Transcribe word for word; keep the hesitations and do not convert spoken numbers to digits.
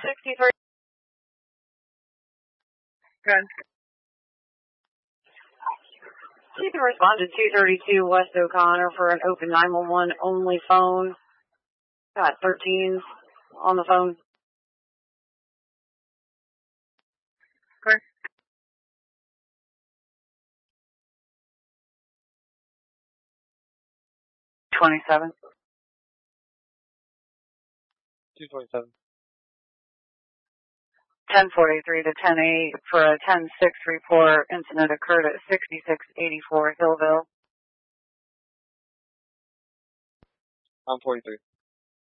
sixty-three. Good. You can respond to two thirty-two West O'Connor for an open nine one one only phone. Got thirteens on the phone. Good. twenty-seven. two twenty-seven. ten forty-three to ten eight for a ten six report. Incident occurred at sixty-six eighty-four Hillville. I'm forty-three.